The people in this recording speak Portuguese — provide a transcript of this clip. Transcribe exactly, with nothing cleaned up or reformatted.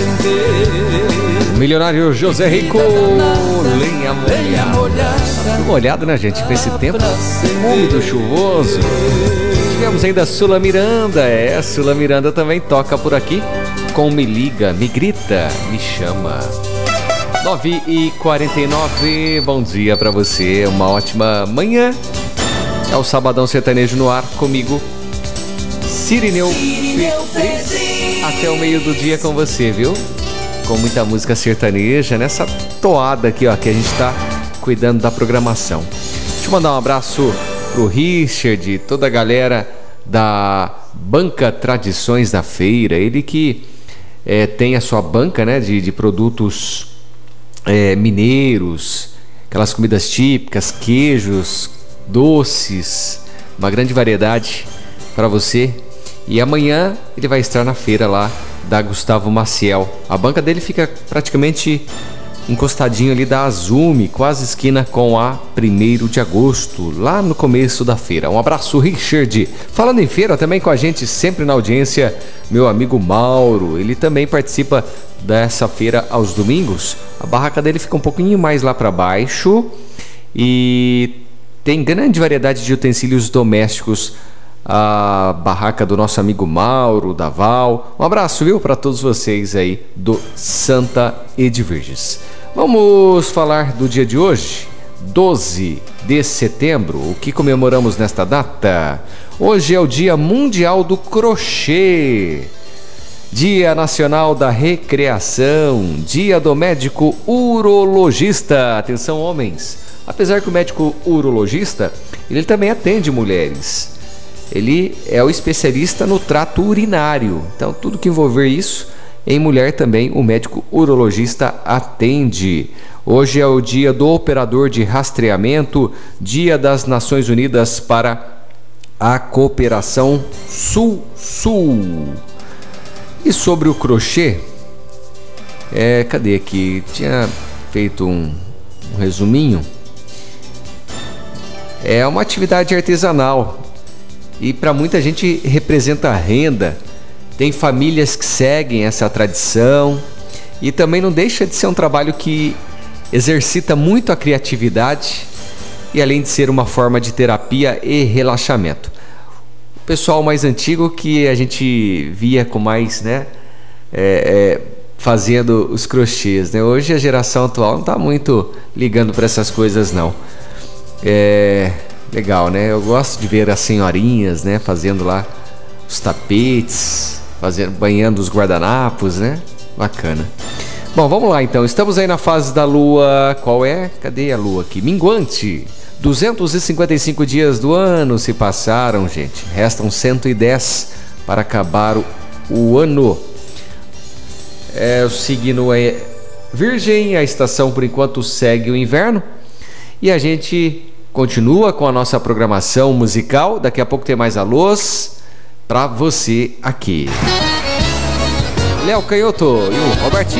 O milionário José Rico, lenha molhada. Molhado, né, gente? Com esse tempo úmido, chuvoso. Tivemos ainda Sula Miranda. É, Sula Miranda também toca por aqui com Me Liga, Me Grita, Me Chama. nove e quarenta e nove, bom dia pra você, uma ótima manhã. É o Sabadão Sertanejo no ar, comigo, Cirineu Petri, até o meio do dia com você, viu? Com muita música sertaneja, nessa toada aqui, ó, que a gente tá cuidando da programação. Deixa eu mandar um abraço pro Richard, toda a galera da Banca Tradições da Feira, ele que é, tem a sua banca, né, de, de produtos É, mineiros, aquelas comidas típicas, queijos, doces, uma grande variedade para você. E amanhã ele vai estar na feira lá da Gustavo Maciel. A banca dele fica praticamente encostadinho ali da Azumi, quase esquina com a primeiro de agosto, lá no começo da feira. Um abraço, Richard. Falando em feira, também com a gente sempre na audiência, meu amigo Mauro. Ele também participa dessa feira aos domingos. A barraca dele fica um pouquinho mais lá para baixo e tem grande variedade de utensílios domésticos. A barraca do nosso amigo Mauro, da Val. Um abraço, viu, para todos vocês aí do Santa Edvirges. Vamos falar do dia de hoje, doze de setembro. O que comemoramos nesta data? Hoje é o Dia Mundial do Crochê, Dia Nacional da Recreação, Dia do Médico Urologista. Atenção, homens. Apesar que o médico urologista, ele também atende mulheres. Ele é o especialista no trato urinário. Então, tudo que envolver isso, em mulher também o médico urologista atende. Hoje é o dia do operador de rastreamento, Dia das Nações Unidas para a Cooperação Sul-Sul. E sobre o crochê, é, cadê aqui? Tinha feito um, um resuminho. É uma atividade artesanal e para muita gente representa renda. Tem famílias que seguem essa tradição e também não deixa de ser um trabalho que exercita muito a criatividade e além de ser uma forma de terapia e relaxamento. O pessoal mais antigo que a gente via com mais, né, é, é, fazendo os crochês, né? Hoje a geração atual não está muito ligando para essas coisas, não. É legal, né? Eu gosto de ver as senhorinhas, né, fazendo lá os tapetes, fazendo, banhando os guardanapos, né? Bacana. Bom, vamos lá então. Estamos aí na fase da lua. Qual é? Cadê a lua aqui? Minguante. duzentos e cinquenta e cinco dias do ano se passaram, gente. Restam cento e dez para acabar o, o ano. É, o signo é Virgem. A estação, por enquanto, segue o inverno. E a gente continua com a nossa programação musical. Daqui a pouco tem mais alôs para você aqui. Léo Canhoto e o Robertinho.